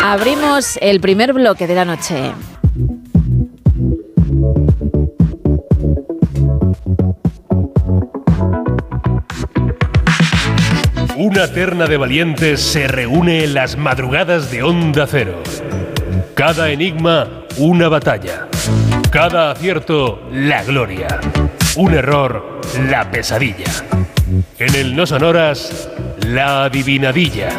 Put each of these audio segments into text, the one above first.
Abrimos el primer bloque de la noche. Una terna de valientes se reúne en las madrugadas de Onda Cero. Cada enigma, una batalla. Cada acierto, la gloria. Un error, la pesadilla. En el No Sonoras, la adivinadilla.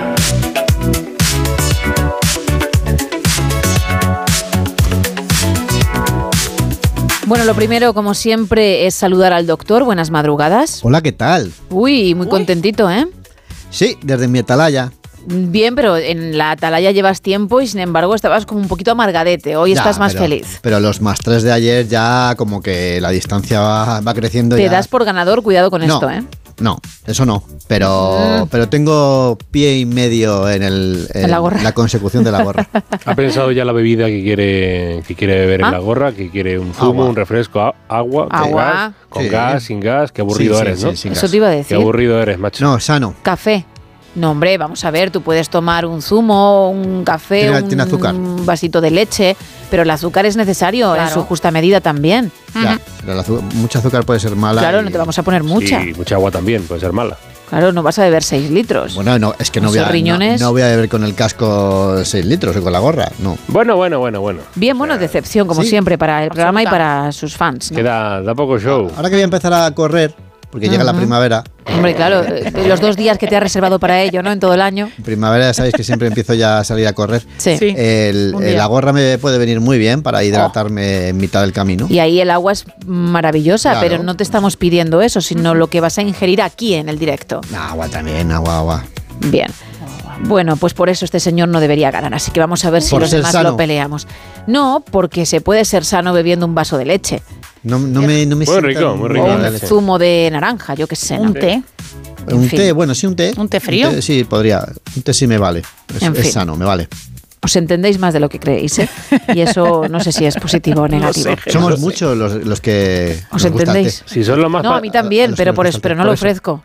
Bueno, lo primero, como siempre, es saludar al doctor. Buenas madrugadas. Hola, ¿qué tal? Uy, muy contentito, ¿eh? Sí, desde mi atalaya. Bien, pero en la atalaya llevas tiempo y sin embargo estabas como un poquito amargadete. Hoy estás más feliz. Pero los +3 de ayer ya como que la distancia va creciendo. Te ya. das por ganador, cuidado con esto, ¿eh? No, eso no. Pero tengo pie y medio en la consecución de la gorra. ¿Ha pensado ya la bebida que quiere beber en la gorra? ¿Que quiere un zumo, un refresco, agua? Con gas, sin gas? Qué aburrido eres, ¿no? Eso te iba a decir. Qué aburrido eres, macho. No, sano. Café. No, hombre, vamos a ver, tú puedes tomar un zumo, un café, tiene azúcar. Un vasito de leche, pero el azúcar es necesario en su justa medida también. Ya, pero mucho azúcar puede ser mala. Claro, no te vamos a poner mucha. Sí, mucha agua también puede ser mala. Claro, no vas a beber 6 litros. Bueno, no, es que no voy a beber con el casco 6 litros o con la gorra, no. Bueno. Bien, bueno, decepción, como siempre, para el programa y para sus fans, ¿no? Da poco show. Ahora que voy a empezar a correr, porque llega la primavera. Hombre, claro, los 2 días que te has reservado para ello, ¿no? En todo el año. En primavera ya sabéis que siempre empiezo ya a salir a correr. Sí. La gorra me puede venir muy bien para hidratarme en mitad del camino. Y ahí el agua es maravillosa, Claro. pero no te estamos pidiendo eso, sino lo que vas a ingerir aquí en el directo. Agua también, agua. Bien. Bueno, pues por eso este señor no debería ganar, así que vamos a ver si Por los ser demás sano. lo peleamos. No, porque se puede ser sano bebiendo un vaso de leche. No me Muy sienta rico, muy O rico. un zumo de naranja, yo qué sé. ¿no? Un té. Un En fin. té, bueno, sí, un té. ¿Un té frío? Sí, podría. Un té sí me vale. En fin. Es sano, me vale. Os entendéis más de lo que creéis, ¿eh? Y eso no sé si es positivo o negativo. Somos muchos los que ¿Os nos gusta el entendéis? té. Si son los más... No, a mí también, los pero que por nos eso, gusta pero el no té, lo por eso. ofrezco.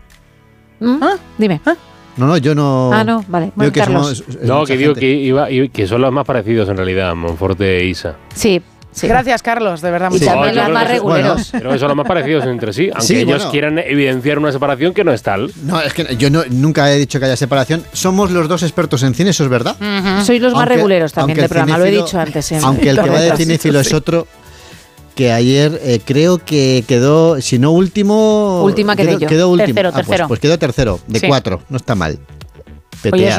Dime. No, yo no. Ah, no, vale. Veo que Carlos. somos. No, mucha que digo gente. que son los más parecidos en realidad, Monforte e Isa. Sí, sí. Gracias, Carlos, de verdad. Y muchas también gracias. los más reguleros. Creo que son los más parecidos entre sí, aunque Sí, ellos bueno. quieran evidenciar una separación que no es tal. No, es que yo nunca he dicho que haya separación. Somos los dos expertos en cine, eso es verdad. Sois los más Aunque- reguleros también aunque del el programa, lo he cinéfilo- dicho antes. Aunque el que va de Torretas. cinéfilo es otro, que ayer creo que quedó, si no último... Última quedé yo. Quedó último. Tercero. Pues quedó tercero, de Sí. 4, no está mal. Oye, Petea.